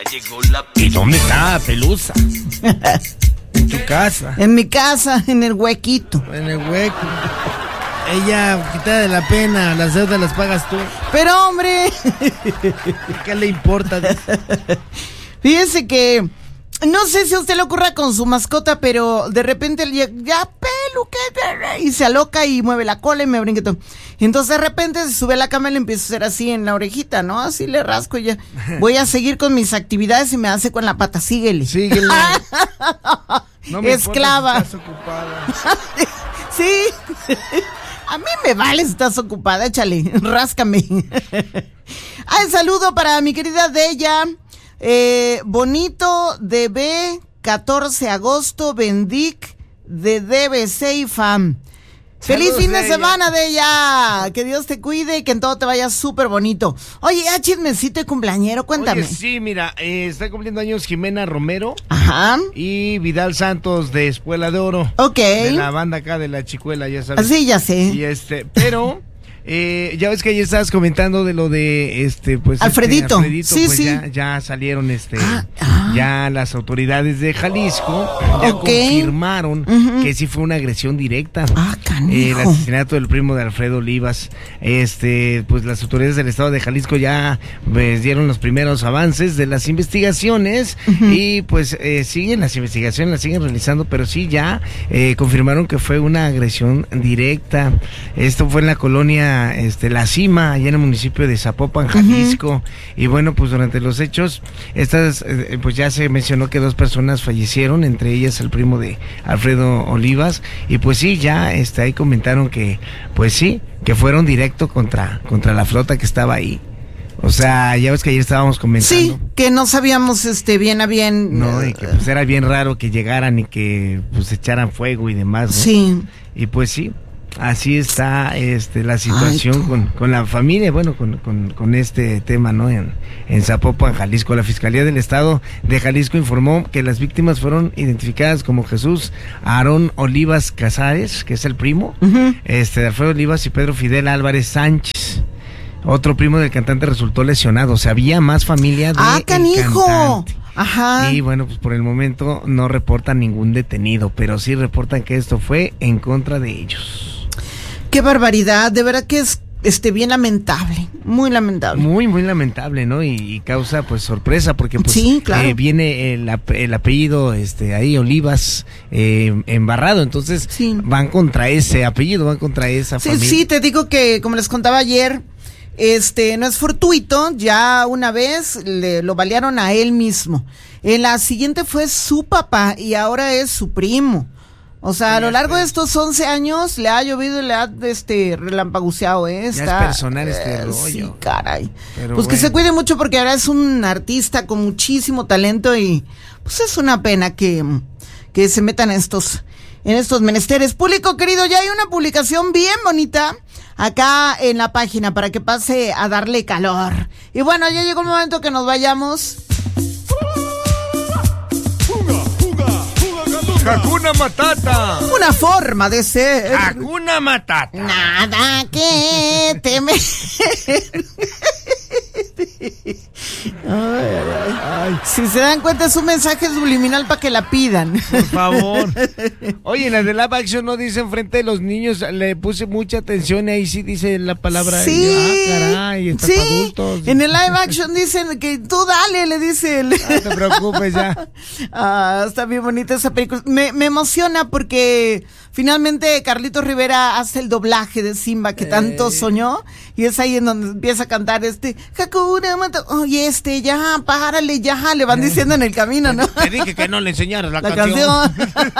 ¿Y dónde está Pelusa? En tu casa. En mi casa, en el huequito. En el hueco. Ella, quita de la pena, las deudas las pagas tú. Pero, hombre. ¿Qué le importa? Fíjese que no sé si a usted le ocurra con su mascota, pero de repente ya Pelu, ¿qué? Y se aloca y mueve la cola y me brinca todo. Entonces de repente se sube a la cama y le empiezo a hacer así en la orejita, ¿no? Así le rasco y ya. Voy a seguir con mis actividades y me hace con la pata, síguele. Síguele. No me esclava. Estás ocupada. Sí. A mí me vale si estás ocupada, échale, ráscame. Ay, saludo para mi querida Deya. Bonito de B, 14 de agosto, Bendic de DBC y FAM. ¡Feliz fin de semana, Deya! Que Dios te cuide y que en todo te vaya súper bonito. Oye, chismecito de cumpleañero, cuéntame. Oye, sí, mira, está cumpliendo años Jimena Romero. Ajá. Y Vidal Santos de Espuela de Oro. Ok. De la banda acá de La Chicuela, ya sabes. Sí, ya sé. Y pero... ya ves que ayer estabas comentando de lo de pues Alfredito. Sí, pues sí. Ya salieron ya las autoridades de Jalisco ya confirmaron que sí fue una agresión directa. Canijo. El asesinato del primo de Alfredo Olivas. Pues las autoridades del estado de Jalisco ya dieron los primeros avances de las investigaciones y pues siguen las investigaciones, las siguen realizando, pero sí ya confirmaron que fue una agresión directa. Esto fue en la colonia La Cima, allá en el municipio de Zapopan, Jalisco. Y bueno, pues durante los hechos, pues ya se mencionó que 2 personas fallecieron, entre ellas el primo de Alfredo Olivas. Y pues sí, ya ahí comentaron que, pues sí, que fueron directo contra la flota que estaba ahí. O sea, ya ves que ayer estábamos comentando. Sí, que no sabíamos bien a bien. No, y que pues era bien raro que llegaran y que pues echaran fuego y demás, ¿no? Sí. Y pues sí. Así está la situación con la familia, bueno, con este tema, ¿no? En Zapopan, Jalisco. La Fiscalía del Estado de Jalisco informó que las víctimas fueron identificadas como Jesús Aarón Olivas Casares, que es el primo, de Alfredo Olivas, y Pedro Fidel Álvarez Sánchez. Otro primo del cantante resultó lesionado. O sea, había más familia de canijo. Cantante. Ajá. Y bueno, pues por el momento no reportan ningún detenido, pero sí reportan que esto fue en contra de ellos. Qué barbaridad, de verdad que es bien lamentable, muy lamentable. Muy, muy lamentable, ¿no? Y causa pues sorpresa porque pues sí, claro. Viene el apellido ahí Olivas embarrado, entonces van contra ese apellido, van contra esa familia. Sí, te digo que como les contaba ayer, no es fortuito, ya una vez lo balearon a él mismo. En la siguiente fue su papá y ahora es su primo. O sea, a lo largo de estos 11 años le ha llovido y le ha relampagueado, Ya es personal rollo. Sí, caray. Pero pues que se cuide mucho porque ahora es un artista con muchísimo talento y pues es una pena que se metan en estos menesteres. Público querido, ya hay una publicación bien bonita acá en la página para que pase a darle calor. Y bueno, ya llegó el momento que nos vayamos. Hakuna Matata. Una forma de ser. Hakuna Matata. Nada que temer. Ay. Si se dan cuenta es un mensaje subliminal para que la pidan. Por favor. Oye, en la de live action no dicen frente de los niños, le puse mucha atención y ahí sí dice la palabra. Sí. Caray, está para adultos. En el live action dicen que tú dale, le dice él. No te preocupes ya. Está bien bonita esa película. Me emociona porque finalmente Carlitos Rivera hace el doblaje de Simba que tanto soñó y es ahí en donde empieza a cantar Hakuna Matata. Oye, ya, párale, ya, le van diciendo en el camino, ¿no? Te dije que no le enseñaras la canción.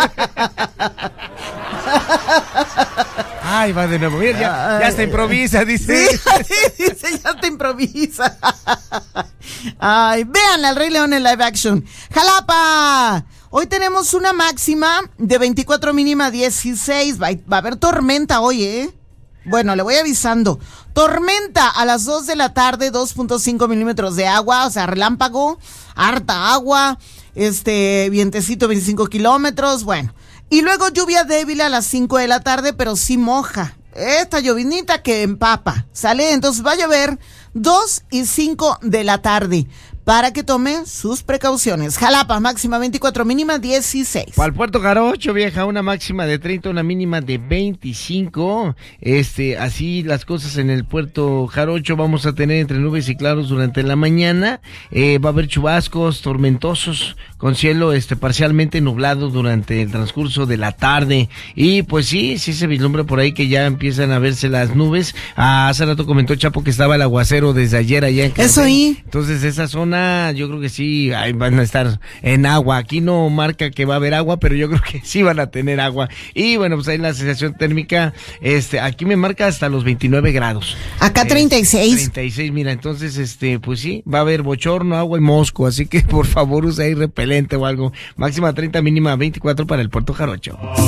Ay, va de nuevo. Mira, ya hasta improvisa, dice. Sí, dice, ya te improvisa. Ay, véanle al Rey León en live action. Jalapa. Hoy tenemos una máxima de 24, mínima 16. Va a haber tormenta hoy, Bueno, le voy avisando. Tormenta a las 2 de la tarde, 2.5 milímetros de agua, o sea, relámpago, harta agua, vientecito 25 kilómetros, bueno. Y luego lluvia débil a las 5 de la tarde, pero sí moja. Esta llovinita que empapa, ¿sale? Entonces va a llover 2 y 5 de la tarde. para que tome sus precauciones. Jalapa, máxima 24, mínima 16. Para el Puerto Jarocho, vieja, una máxima de 30, una mínima de 25. Así las cosas en el Puerto Jarocho. Vamos a tener entre nubes y claros durante la mañana. Va a haber chubascos tormentosos con cielo parcialmente nublado durante el transcurso de la tarde. Y pues sí se vislumbra por ahí que ya empiezan a verse las nubes. Hace rato comentó Chapo que estaba el aguacero desde ayer allá en Carmen. Eso ahí. Entonces esa zona yo creo que sí ahí van a estar en agua. Aquí no marca que va a haber agua, pero yo creo que sí van a tener agua. Y bueno, pues ahí la sensación térmica, aquí me marca hasta los 29 grados. Acá 36. 36, mira, entonces pues sí, va a haber bochorno, agua y mosco, así que por favor usa ahí repelente o algo. Máxima 30, mínima 24 para el Puerto Jarocho.